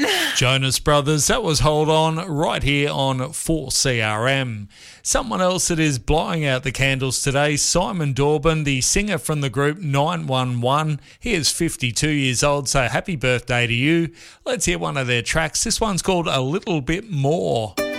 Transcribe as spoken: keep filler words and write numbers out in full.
Jonas Brothers, that was Hold On right here on four C R M. Someone else that is blowing out the candles today, Simon Dorbin, the singer from the group nine one one. He is fifty-two years old, so happy birthday to you. Let's hear one of their tracks. This one's called A Little Bit More.